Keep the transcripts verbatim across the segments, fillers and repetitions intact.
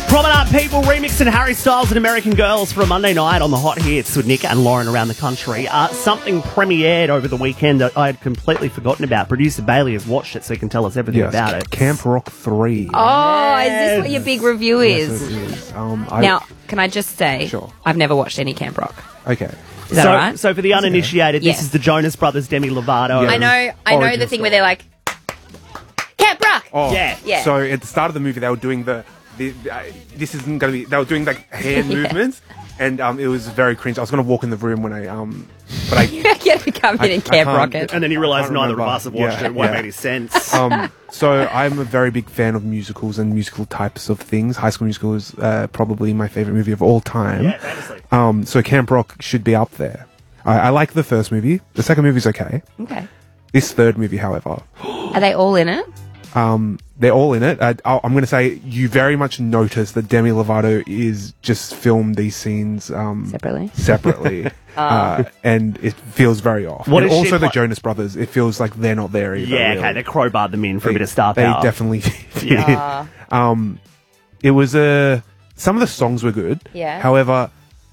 Promenade People remixing Harry Styles and American Girls for a Monday night on the Hot Hits with Nick and Lauren around the country. Uh, something premiered over the weekend that I had completely forgotten about. Producer Bailey has watched it, so he can tell us everything Yes, about it. Camp Rock three. Oh, is this what your big review is? Yes, it is. Um, I, Now, can I just say, Sure. I've never watched any Camp Rock. okay. Is that so, all right? so for the uninitiated, Yes. this is the Jonas Brothers, Demi Lovato. Yeah. I know, I know Origin the thing story. where they're like, Camp Rock! Oh, Yeah. Yeah. So at the start of the movie, they were doing the, the uh, this isn't going to be. They were doing like hand Yeah. movements, and um, it was very cringe. I was going to walk in the room when I um, but I. You get to come in I- and I Camp can't- Rocket. And then you realise I can't neither of remember. us have watched Yeah, it. It won't yeah. make any sense. Um, so I'm a very big fan of musicals and musical types of things. High School Musical is uh, probably my favorite movie of all time. Yeah, famously. Um, so Camp Rock should be up there. I, I like the first movie. The second movie's okay. Okay. This third movie, however, Are they all in it? um, they're all in it. I, I- I'm going to say you very much notice that Demi Lovato is just filmed these scenes um, Separately? separately, uh, and it feels very off. What and is she also the pla- Jonas Brothers, it feels like they're not there either. yeah, really. okay, they crowbarred them in for a They- bit of star They power. definitely did. Ah. Um, it was a. Some of the songs were good. Yeah. However,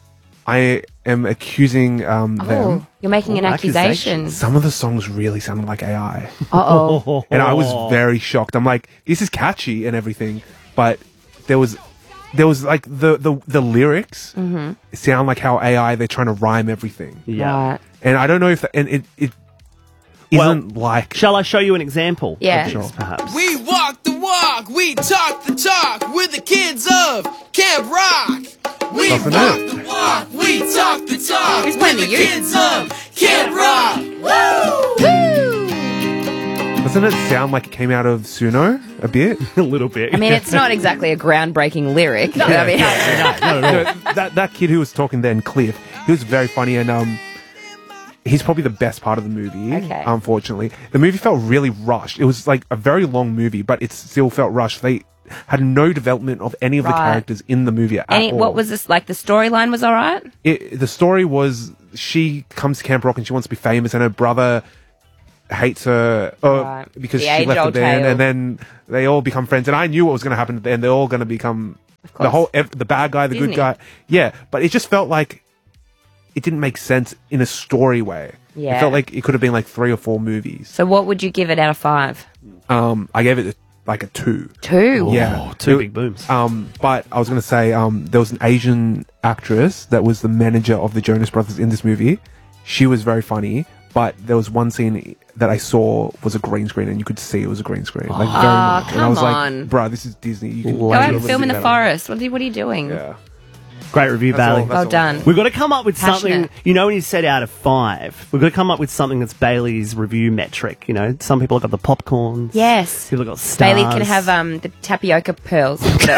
I am accusing um, Oh, them. you're making an Oh, accusation. Some of the songs really sounded like A I, Uh-oh. and I was very shocked. I'm like, this is catchy and everything, but there was, there was like the the, the lyrics sound like how A I they're trying to rhyme everything, Yeah. Right. and I don't know if that, and it it Well, isn't like. Shall I show you an example? Yeah. Of this, Sure. perhaps. We walk the walk, we talk the talk with the kids of Camp Rock. We Doesn't walk it? the walk, we talk the talk He's with playing the to you. kids of Camp Rock. Woo! Doesn't it sound like it came out of Suno a bit? a little bit. I mean, it's not exactly a groundbreaking lyric. I mean, No, that that kid who was talking then, Cliff, he was very funny, and um, he's probably the best part of the movie. Okay. Unfortunately, the movie felt really rushed. It was like a very long movie, but it still felt rushed. They had no development of any of the Right. characters in the movie at any, all. what was this? Like, the storyline was all right? It, the story was she comes to Camp Rock and she wants to be famous, and her brother hates her uh, Right. because The she left the age-old band, tale. and then they all become friends. And I knew what was going to happen at the end. They're all going to become the course. whole ev- the bad guy, the Disney. good guy. Yeah, but it just felt like it didn't make sense in a story way. Yeah. It felt like it could have been like three or four movies. So what would you give it out of five? Um, I gave it a, like a two. Two? Yeah, two It- big booms. Um, but I was going to say um, there was an Asian actress that was the manager of the Jonas Brothers in this movie. She was very funny, but there was one scene that I saw was a green screen, and you could see it was a green screen, like very Ah, much. And I was come on. like, "Bruh, this is Disney. You can Go do out a and little film in bit the better." forest. What are you, what are you doing? Yeah, Great review, That's all- Bailey. that's Well all. done. We've got to come up with something, Passionate. you know, when you set out of five, we've got to come up with something that's Bailey's review metric. You know, some people have got the popcorns. Yes. People have got stars. Bailey can have um, the tapioca pearls.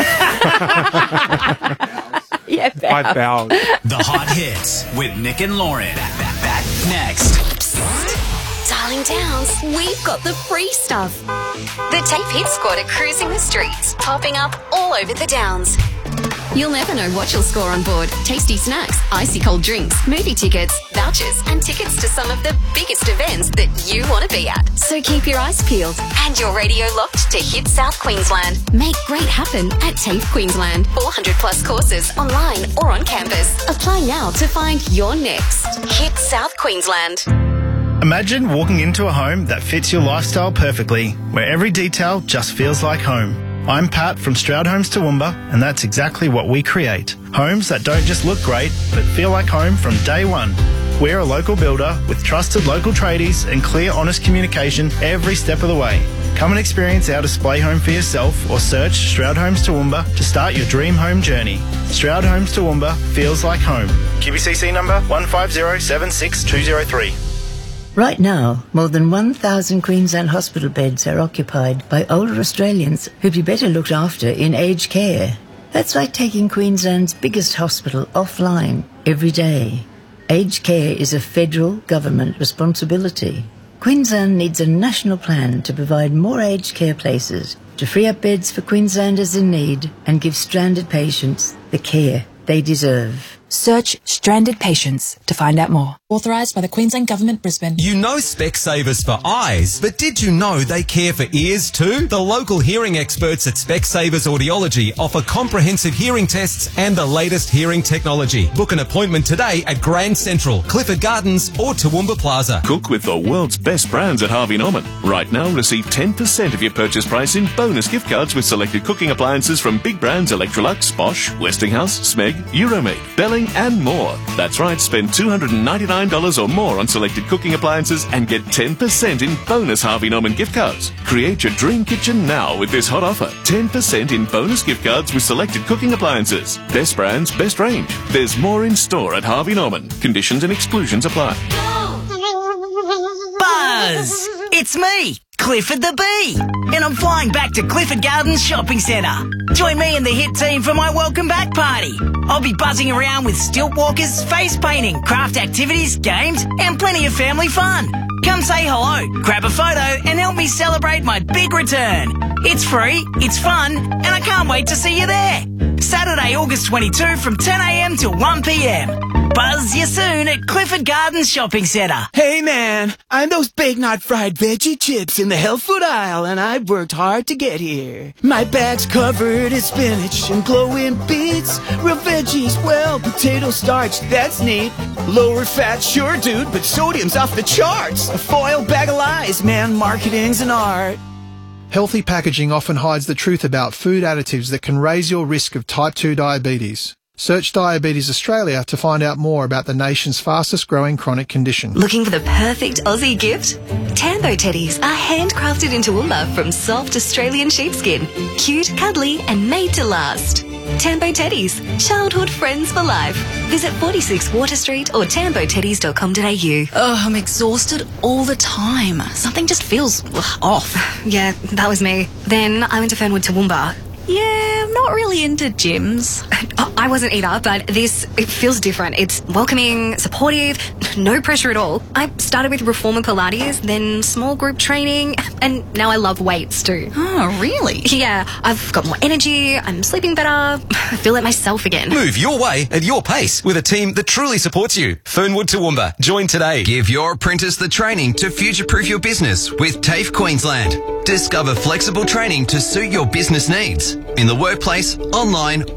yeah, five bow. thousand. The Hot Hits with Nick and Lauren. Back, back, back next. Darling Downs, we've got the free stuff. The Tape Hit Squad are cruising the streets, popping up all over the Downs. You'll never know what you'll score on board. Tasty snacks, icy cold drinks, movie tickets, vouchers, and tickets to some of the biggest events that you want to be at. So keep your eyes peeled and your radio locked to Hit South Queensland. Make great happen at TAFE Queensland. four hundred plus courses online or on campus. Apply now to find your next. Hit South Queensland. Imagine walking into a home that fits your lifestyle perfectly, where every detail just feels like home. I'm Pat from Stroud Homes Toowoomba, and that's exactly what we create. Homes that don't just look great, but feel like home from day one. We're a local builder with trusted local tradies and clear, honest communication every step of the way. Come and experience our display home for yourself or search Stroud Homes Toowoomba to start your dream home journey. Stroud Homes Toowoomba feels like home. Q B C C number one five zero seven six two zero three. Right now, more than one thousand Queensland hospital beds are occupied by older Australians who'd be better looked after in aged care. That's like taking Queensland's biggest hospital offline every day. Aged care is a federal government responsibility. Queensland needs a national plan to provide more aged care places, to free up beds for Queenslanders in need and give stranded patients the care they deserve. Search stranded patients to find out more. Authorised by the Queensland Government, Brisbane. You know Specsavers for eyes, but did you know they care for ears too? The local hearing experts at Specsavers Audiology offer comprehensive hearing tests and the latest hearing technology. Book an appointment today at Grand Central, Clifford Gardens or Toowoomba Plaza. Cook with the world's best brands at Harvey Norman. Right now, receive ten percent of your purchase price in bonus gift cards with selected cooking appliances from big brands Electrolux, Bosch, Westinghouse, Smeg, Euromade, Belling and more. That's right, spend two hundred ninety-nine dollars or more on selected cooking appliances and get ten percent in bonus Harvey Norman gift cards. Create your dream kitchen now with this hot offer. ten percent in bonus gift cards with selected cooking appliances. Best brands, best range. There's more in store at Harvey Norman. Conditions and exclusions apply. Buzz! It's me, Clifford the Bee, and I'm flying back to Clifford Gardens Shopping Centre. Join me and the hit team for my welcome back party. I'll be buzzing around with stilt walkers, face painting, craft activities, games, and plenty of family fun. Come say hello, grab a photo, and help me celebrate my big return. It's free, it's fun, and I can't wait to see you there. Saturday, August twenty-second from ten a m till one p m. Buzz you soon at Clifford Gardens Shopping Centre. Hey man, I'm those baked not fried veggie chips in the health food aisle, and I worked hard to get here. My bag's covered in spinach and glowing beets, real veggies, well, potato starch, that's neat. Lower fat, sure dude, but sodium's off the charts. A foil bag of lies, man, marketing's an art. Healthy packaging often hides the truth about food additives that can raise your risk of type two diabetes. Search Diabetes Australia to find out more about the nation's fastest growing chronic condition. Looking for the perfect Aussie gift? Tambo teddies are handcrafted in Toowoomba from soft Australian sheepskin. Cute, cuddly and made to last. Tambo Teddies, childhood friends for life. Visit forty-six Water Street or tambo teddies dot com dot a u. Oh, I'm exhausted all the time. Something just feels ugh, off. Yeah, that was me. Then I went to Fernwood Toowoomba. Yeah, I'm not really into gyms. I wasn't either, but this, it feels different. It's welcoming, supportive, no pressure at all. I started with Reformer Pilates, then small group training, and now I love weights too. Oh, really? Yeah, I've got more energy, I'm sleeping better, I feel like myself again. Move your way at your pace with a team that truly supports you. Fernwood Toowoomba. Join today. Give your apprentice the training to future-proof your business with TAFE Queensland. Discover flexible training to suit your business needs in the workplace, online,